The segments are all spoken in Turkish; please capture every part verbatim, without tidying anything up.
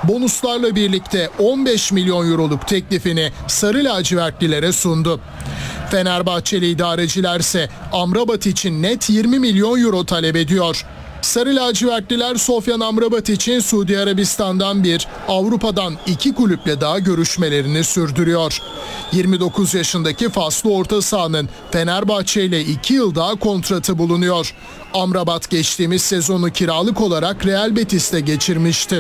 bonuslarla birlikte on beş milyon euroluk teklifini Sarı lacivertlilere sundu. Fenerbahçeli idarecilerse Amrabat için net yirmi milyon euro talep ediyor. Sarı lacivertliler Sofyan Amrabat için Suudi Arabistan'dan bir, Avrupa'dan iki kulüple daha görüşmelerini sürdürüyor. yirmi dokuz yaşındaki Faslı orta sahanın Fenerbahçe ile iki yıl daha kontratı bulunuyor. Amrabat geçtiğimiz sezonu kiralık olarak Real Betis'te geçirmişti.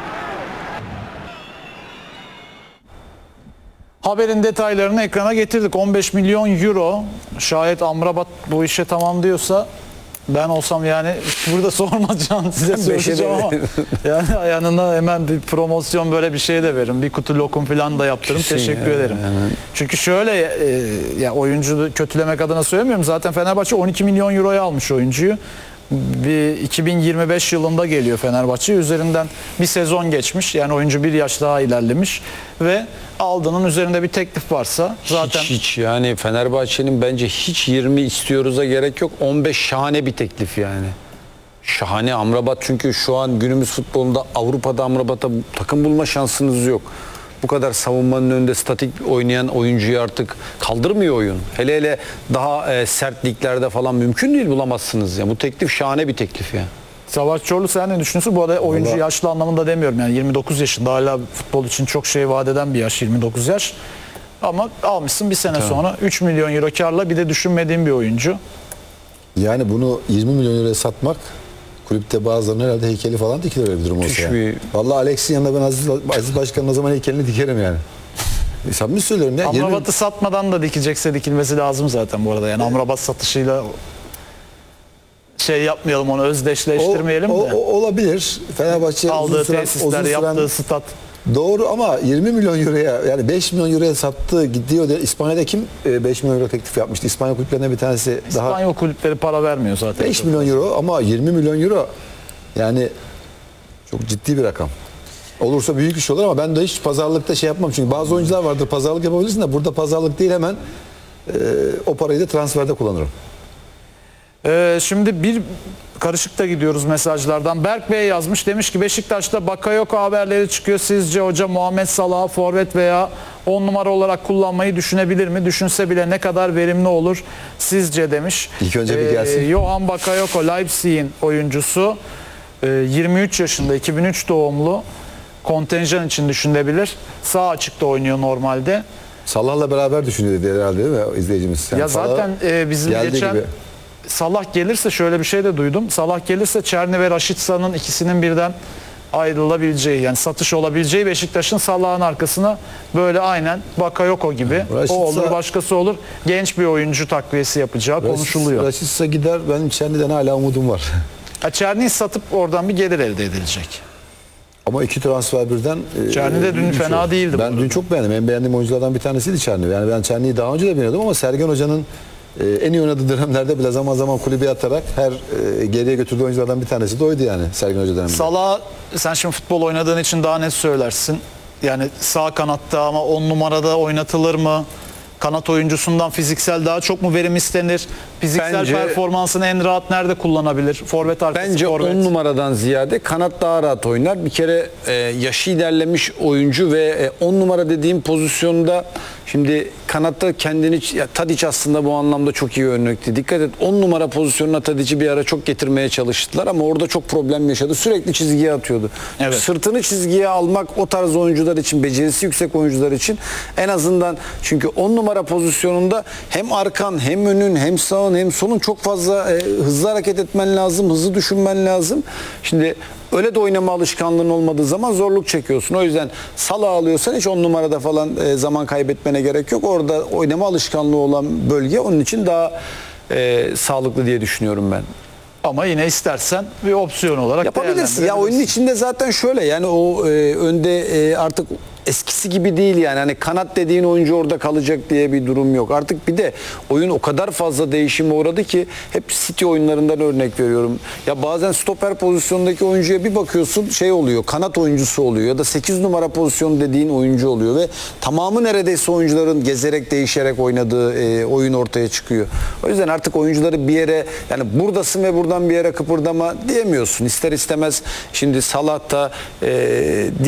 Haberin detaylarını ekrana getirdik. on beş milyon euro. Şayet Amrabat bu işe tamam diyorsa, ben olsam yani burada sormayacağım, size söyleyeceğim ama yani yanına hemen bir promosyon, böyle bir şey de veririm. Bir kutu lokum falan da yaptırırım. Kesin Teşekkür ya, ederim. yani. Çünkü şöyle e, ya oyuncu kötülemek adına söylemiyorum. Zaten Fenerbahçe on iki milyon euroya almış oyuncuyu. Bir iki bin yirmi beş yılında geliyor Fenerbahçe. Üzerinden bir sezon geçmiş. Yani oyuncu bir yaş daha ilerlemiş ve aldığının üzerinde bir teklif varsa zaten hiç, hiç yani Fenerbahçe'nin bence hiç yirmi istiyoruz'a gerek yok. on beş şahane bir teklif yani. Şahane Amrabat, çünkü şu an günümüz futbolunda Avrupa'da Amrabat'a takım bulma şansınız yok. Bu kadar savunmanın önünde statik oynayan oyuncuyu artık kaldırmıyor oyun. Hele hele daha e, sert liglerde falan mümkün değil, bulamazsınız. Ya bu teklif şahane bir teklif ya. Savaş Çorlu, sen ne düşünüyorsun? Bu arada oyuncu Vallahi... yaşlı anlamında demiyorum. Yani yirmi dokuz yaşında, hala futbol için çok şey vaat eden bir yaş, yirmi dokuz yaş. Ama almışsın bir sene tamam. sonra üç milyon euro karla, bir de düşünmediğim bir oyuncu. Yani bunu yirmi milyon euroya satmak, kulüpte bazılarının herhalde heykeli falan dikilir öyle bir durum olsa. Yani. Vallahi Alex'in yanında ben Aziz, Aziz Başkan'ın o zaman heykelini dikerim yani. E, samimi söylüyorum ya. Amrabat'ı yirmi... satmadan da dikecekse dikilmesi lazım zaten bu arada. Yani Amrabat satışıyla şey yapmayalım, onu özdeşleştirmeyelim o, de. O, o, olabilir. Fenerbahçe aldığı uzun süren, tesisler, uzun süren, yaptığı stat. Doğru ama yirmi milyon euroya, yani beş milyon euroya sattığı gidiyor. İspanya'da kim beş milyon euro teklif yapmıştı? İspanya kulüplerinden bir tanesi daha. İspanya kulüpleri para vermiyor zaten. beş milyon euro ama yirmi milyon euro yani çok ciddi bir rakam. Olursa büyük iş olur ama ben de hiç pazarlıkta şey yapmam. Çünkü bazı oyuncular vardır, pazarlık yapabilirsin de burada pazarlık değil, hemen e, o parayı da transferde kullanırım. Ee, şimdi bir karışıkta gidiyoruz mesajlardan. Berk Bey yazmış, demiş ki Beşiktaş'ta Bakayoko haberleri çıkıyor. Sizce hoca Muhammed Salah'ı forvet veya on numara olarak kullanmayı düşünebilir mi? Düşünse bile ne kadar verimli olur sizce, demiş. İlk önce bir gelsin. Ee, Johan Bakayoko Leipzig'in oyuncusu. Ee, yirmi üç yaşında, iki bin üç doğumlu. Kontenjan için düşünebilir. Sağ açıkta oynuyor normalde. Salah'la beraber düşünüyor dedi herhalde, değil mi izleyicimiz? Yani ya zaten e, bizim geçen gibi. Salah gelirse, şöyle bir şey de duydum. Salah gelirse Çerni ve Raşitsa'nın ikisinin birden ayrılabileceği, yani satış olabileceği, Beşiktaş'ın Salah'ın arkasına böyle aynen Bakayoko gibi Raşitsa, o olur, başkası olur, genç bir oyuncu takviyesi yapacağı Raşitsa, konuşuluyor. Raşitsa gider, benim Çerni'den hala umudum var. Çerni'yi satıp oradan bir gelir elde edilecek. Ama iki transfer birden. Çerni de dün fena oldu. değildi. Ben dün çok beğendim. En beğendiğim oyunculardan bir tanesiydi Çerni. Yani ben Çerni'yi daha önce de beğeniyordum ama Sergen Hoca'nın en iyi oynadığı dönemlerde bile zaman zaman kulübe atarak her geriye götürdüğü oyunculardan bir tanesi de oydu yani Sergen Hoca döneminde. Salah, sen şimdi futbol oynadığın için daha net söylersin. Yani sağ kanatta ama on numarada oynatılır mı? Kanat oyuncusundan fiziksel daha çok mu verim istenir? Fiziksel bence, performansını en rahat nerede kullanabilir? Forvet arkası, bence forvet. on numaradan ziyade kanat daha rahat oynar. Bir kere e, yaşı ilerlemiş oyuncu ve on e, numara dediğim pozisyonda şimdi kanatta kendini, ya Tadic aslında bu anlamda çok iyi örnekti. Dikkat et, on numara pozisyonuna Tadic'i bir ara çok getirmeye çalıştılar ama orada çok problem yaşadı. Sürekli çizgiye atıyordu. Evet. Sırtını çizgiye almak o tarz oyuncular için, becerisi yüksek oyuncular için en azından, çünkü on numara pozisyonunda hem arkan hem önün hem sağın hem solun çok fazla e, hızlı hareket etmen lazım, hızlı düşünmen lazım. Şimdi öyle de oynama alışkanlığın olmadığı zaman zorluk çekiyorsun. O yüzden Salah alıyorsan hiç on numarada falan e, zaman kaybetmene gerek yok. Orada oynama alışkanlığı olan bölge onun için daha e, sağlıklı diye düşünüyorum ben. Ama yine istersen bir opsiyon olarak yapabilirsin. Ya oyunun içinde zaten şöyle, yani o e, önde e, artık eskisi gibi değil yani. Hani kanat dediğin oyuncu orada kalacak diye bir durum yok. Artık bir de oyun o kadar fazla değişime uğradı ki, hep City oyunlarından örnek veriyorum. Ya bazen stoper pozisyondaki oyuncuya bir bakıyorsun şey oluyor, kanat oyuncusu oluyor ya da sekiz numara pozisyon dediğin oyuncu oluyor ve tamamı neredeyse oyuncuların gezerek değişerek oynadığı e, oyun ortaya çıkıyor. O yüzden artık oyuncuları bir yere, yani buradasın ve buradan bir yere kıpırdama diyemiyorsun. İster istemez şimdi Salah da e,